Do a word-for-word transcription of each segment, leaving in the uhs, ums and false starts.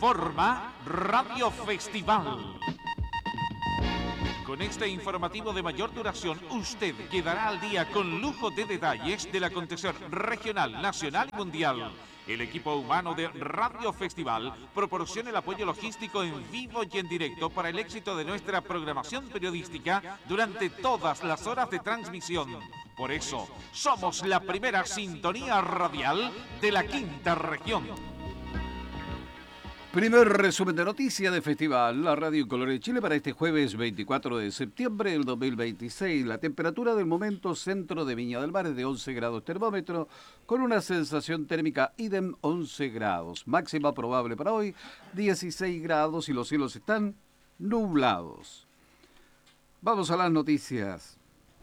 informa Radio Festival. Con este informativo de mayor duración, usted quedará al día con lujo de detalles del acontecer regional, nacional y mundial. El equipo humano de Radio Festival proporciona el apoyo logístico en vivo y en directo para el éxito de nuestra programación periodística durante todas las horas de transmisión. Por eso, somos la primera sintonía radial de la quinta región. Primer resumen de noticias de Festival, la Radio Color de Chile para este jueves veinticuatro de septiembre del dos mil veintiséis. La temperatura del momento centro de Viña del Mar es de once grados termómetro, con una sensación térmica idem once grados. Máxima probable para hoy, dieciséis grados y los cielos están nublados. Vamos a las noticias.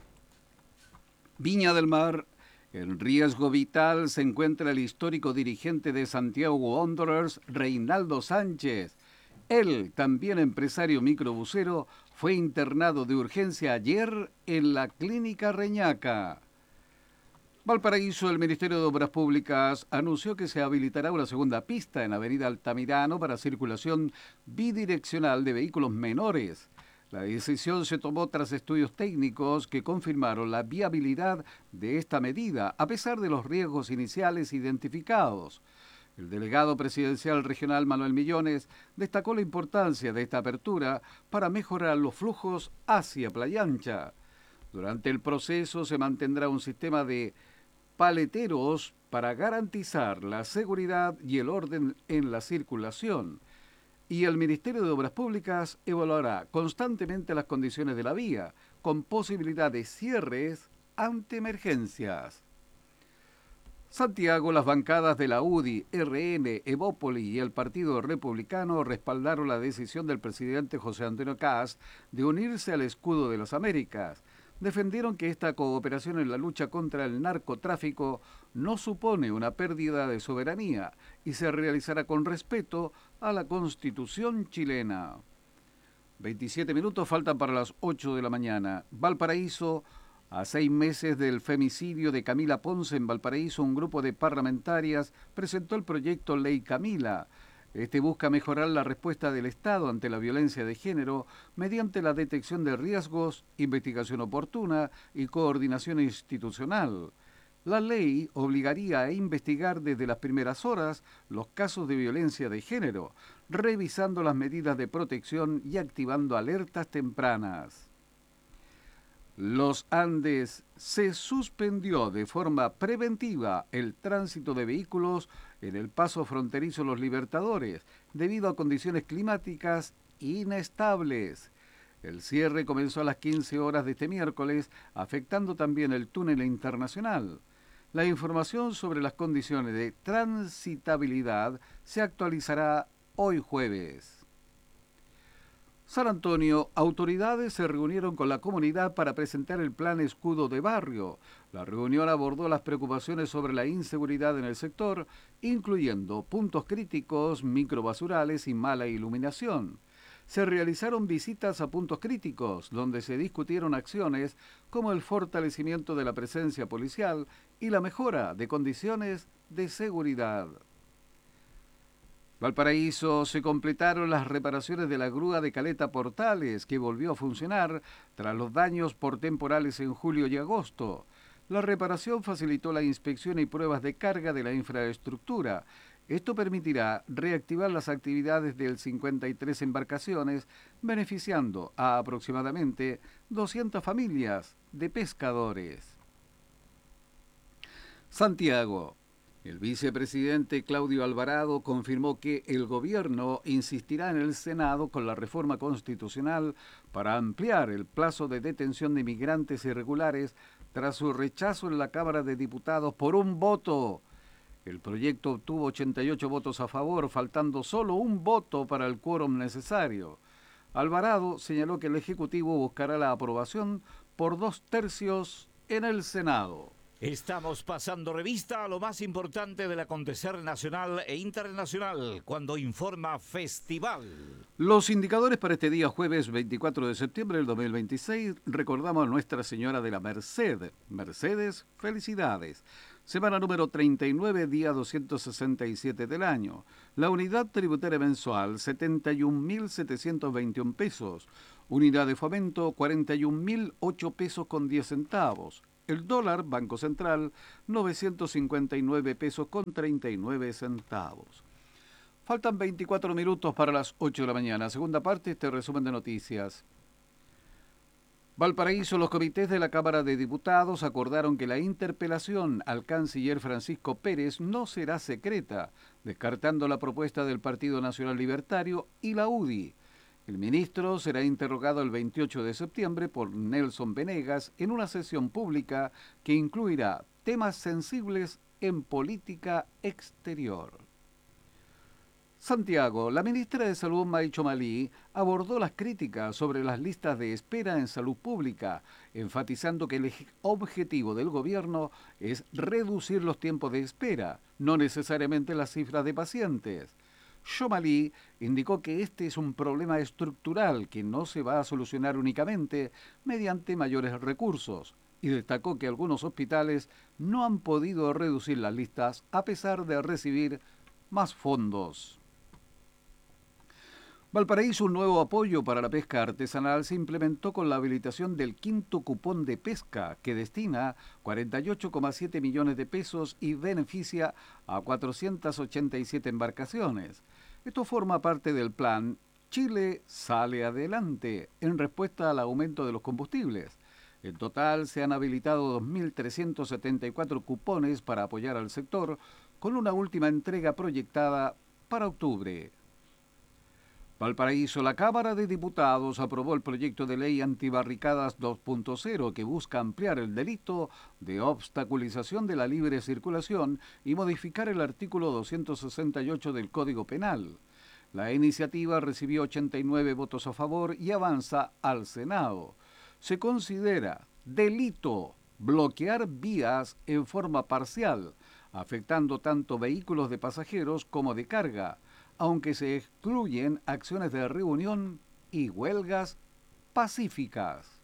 Viña del Mar. En riesgo vital se encuentra el histórico dirigente de Santiago Wanderers, Reinaldo Sánchez. Él, también empresario microbusero, fue internado de urgencia ayer en la Clínica Reñaca. Valparaíso, el Ministerio de Obras Públicas anunció que se habilitará una segunda pista en Avenida Altamirano para circulación bidireccional de vehículos menores. La decisión se tomó tras estudios técnicos que confirmaron la viabilidad de esta medida, a pesar de los riesgos iniciales identificados. El delegado presidencial regional Manuel Millones destacó la importancia de esta apertura para mejorar los flujos hacia Playa Ancha. Durante el proceso se mantendrá un sistema de paleteros para garantizar la seguridad y el orden en la circulación. Y el Ministerio de Obras Públicas evaluará constantemente las condiciones de la vía, con posibilidad de cierres ante emergencias. Santiago, las bancadas de la U D I, R N, Evópoli y el Partido Republicano respaldaron la decisión del presidente José Antonio Kast de unirse al Escudo de las Américas. Defendieron que esta cooperación en la lucha contra el narcotráfico no supone una pérdida de soberanía y se realizará con respeto a la Constitución chilena. veintisiete minutos faltan para las ocho de la mañana. Valparaíso, a seis meses del femicidio de Camila Ponce en Valparaíso, un grupo de parlamentarias presentó el proyecto Ley Camila. Este busca mejorar la respuesta del Estado ante la violencia de género mediante la detección de riesgos, investigación oportuna y coordinación institucional. La ley obligaría a investigar desde las primeras horas los casos de violencia de género, revisando las medidas de protección y activando alertas tempranas. Los Andes, se suspendió de forma preventiva el tránsito de vehículos en el paso fronterizo Los Libertadores debido a condiciones climáticas inestables. El cierre comenzó a las quince horas de este miércoles, afectando también el túnel internacional. La información sobre las condiciones de transitabilidad se actualizará hoy jueves. San Antonio, autoridades se reunieron con la comunidad para presentar el plan Escudo de Barrio. La reunión abordó las preocupaciones sobre la inseguridad en el sector, incluyendo puntos críticos, microbasurales y mala iluminación. Se realizaron visitas a puntos críticos, donde se discutieron acciones como el fortalecimiento de la presencia policial y la mejora de condiciones de seguridad. Valparaíso, se completaron las reparaciones de la grúa de Caleta Portales, que volvió a funcionar tras los daños por temporales en julio y agosto. La reparación facilitó la inspección y pruebas de carga de la infraestructura. Esto permitirá reactivar las actividades de cincuenta y tres embarcaciones, beneficiando a aproximadamente doscientas familias de pescadores. Santiago. El vicepresidente Claudio Alvarado confirmó que el gobierno insistirá en el Senado con la reforma constitucional para ampliar el plazo de detención de migrantes irregulares tras su rechazo en la Cámara de Diputados por un voto. El proyecto obtuvo ochenta y ocho votos a favor, faltando solo un voto para el quórum necesario. Alvarado señaló que el Ejecutivo buscará la aprobación por dos tercios en el Senado. Estamos pasando revista a lo más importante del acontecer nacional e internacional cuando informa Festival. Los indicadores para este día jueves veinticuatro de septiembre del dos mil veintiséis, recordamos a Nuestra Señora de la Merced. Mercedes, felicidades. Semana número treinta y nueve, día doscientos sesenta y siete del año. La unidad tributaria mensual, setenta y un mil setecientos veintiún pesos. Unidad de fomento, cuarenta y un mil ocho pesos con diez centavos. El dólar, Banco Central, novecientos cincuenta y nueve pesos con treinta y nueve centavos. Faltan veinticuatro minutos para las ocho de la mañana. Segunda parte, este resumen de noticias. Valparaíso, los comités de la Cámara de Diputados acordaron que la interpelación al canciller Francisco Pérez no será secreta, descartando la propuesta del Partido Nacional Libertario y la U D I. El ministro será interrogado el veintiocho de septiembre por Nelson Venegas en una sesión pública que incluirá temas sensibles en política exterior. Santiago, la ministra de Salud, May Chomalí, abordó las críticas sobre las listas de espera en salud pública, enfatizando que el objetivo del gobierno es reducir los tiempos de espera, no necesariamente las cifras de pacientes. Chomalí indicó que este es un problema estructural que no se va a solucionar únicamente mediante mayores recursos, y destacó que algunos hospitales no han podido reducir las listas a pesar de recibir más fondos. Valparaíso, un nuevo apoyo para la pesca artesanal se implementó con la habilitación del quinto cupón de pesca, que destina cuarenta y ocho coma siete millones de pesos y beneficia a cuatrocientas ochenta y siete embarcaciones. Esto forma parte del plan Chile sale adelante en respuesta al aumento de los combustibles. En total se han habilitado dos mil trescientos setenta y cuatro cupones para apoyar al sector, con una última entrega proyectada para octubre. Valparaíso, la Cámara de Diputados aprobó el proyecto de ley antibarricadas dos punto cero que busca ampliar el delito de obstaculización de la libre circulación y modificar el artículo doscientos sesenta y ocho del Código Penal. La iniciativa recibió ochenta y nueve votos a favor y avanza al Senado. Se considera delito bloquear vías en forma parcial, afectando tanto vehículos de pasajeros como de carga, aunque se excluyen acciones de reunión y huelgas pacíficas.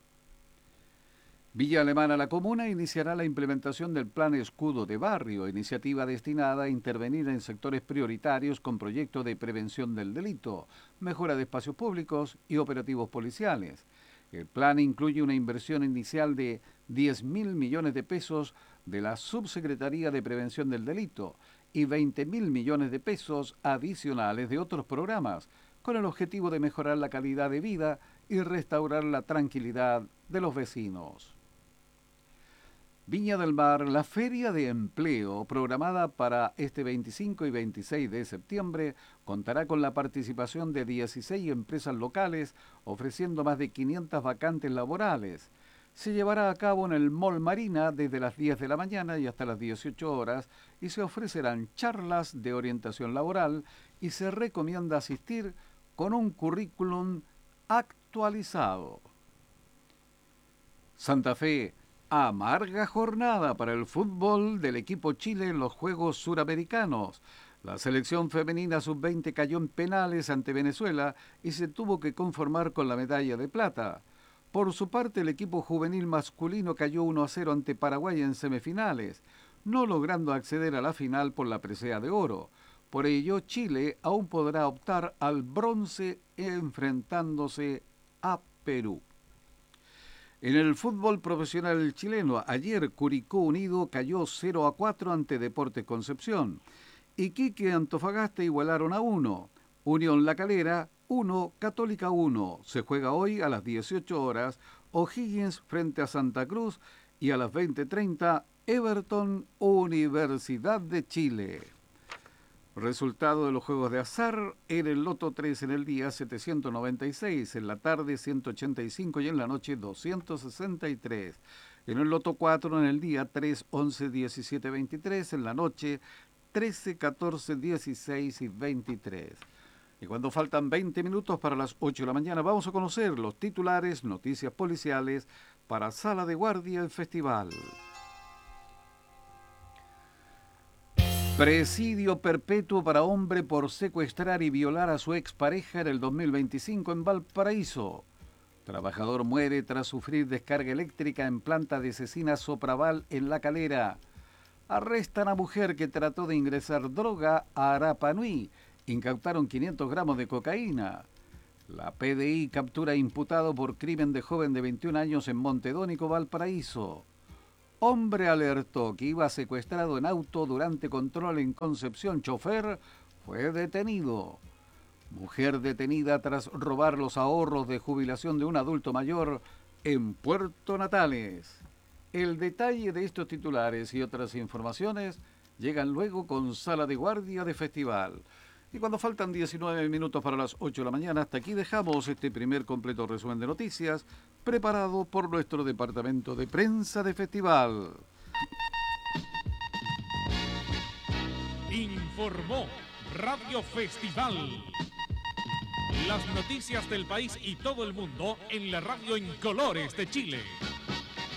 Villa Alemana, la comuna iniciará la implementación del Plan Escudo de Barrio, iniciativa destinada a intervenir en sectores prioritarios con proyectos de prevención del delito, mejora de espacios públicos y operativos policiales. El plan incluye una inversión inicial de diez mil millones de pesos de la Subsecretaría de Prevención del Delito y veinte mil millones de pesos adicionales de otros programas, con el objetivo de mejorar la calidad de vida y restaurar la tranquilidad de los vecinos. Viña del Mar, la Feria de Empleo, programada para este veinticinco y veintiséis de septiembre, contará con la participación de dieciséis empresas locales, ofreciendo más de quinientas vacantes laborales. Se llevará a cabo en el Mall Marina desde las diez de la mañana y hasta las dieciocho horas y se ofrecerán charlas de orientación laboral y se recomienda asistir con un currículum actualizado. Santa Fe, amarga jornada para el fútbol del equipo Chile en los Juegos Suramericanos. La selección femenina sub veinte cayó en penales ante Venezuela y se tuvo que conformar con la medalla de plata. Por su parte, el equipo juvenil masculino cayó uno a cero ante Paraguay en semifinales, no logrando acceder a la final por la presea de oro. Por ello, Chile aún podrá optar al bronce enfrentándose a Perú. En el fútbol profesional chileno, ayer Curicó Unido cayó cero a cuatro ante Deportes Concepción. Iquique y Antofagasta igualaron a uno. Unión La Calera uno, Católica uno. Se juega hoy a las dieciocho horas O'Higgins frente a Santa Cruz y a las veinte treinta Everton Universidad de Chile. Resultado de los juegos de azar: en el Loto tres en el día setecientos noventa y seis, en la tarde ciento ochenta y cinco y en la noche doscientos sesenta y tres. En el Loto cuatro en el día tres, once, diecisiete, veintitrés, en la noche trece, catorce, dieciséis y veintitrés. Y cuando faltan veinte minutos para las ocho de la mañana, vamos a conocer los titulares, noticias policiales para Sala de Guardia el Festival. Presidio perpetuo para hombre por secuestrar y violar a su expareja en el dos mil veinticinco en Valparaíso. Trabajador muere tras sufrir descarga eléctrica en planta de Cecina Sopraval en La Calera. Arrestan a mujer que trató de ingresar droga a Arapanui. Incautaron quinientos gramos de cocaína. La P D I captura imputado por crimen de joven de veintiún años en Montedónico, Valparaíso. Hombre alertó que iba secuestrado en auto durante control en Concepción. Chofer fue detenido. Mujer detenida tras robar los ahorros de jubilación de un adulto mayor en Puerto Natales. El detalle de estos titulares y otras informaciones llegan luego con Sala de Guardia de Festival. Y cuando faltan diecinueve minutos para las ocho de la mañana, hasta aquí dejamos este primer completo resumen de noticias preparado por nuestro departamento de prensa de Festival. Informó Radio Festival. Las noticias del país y todo el mundo en la radio en colores de Chile.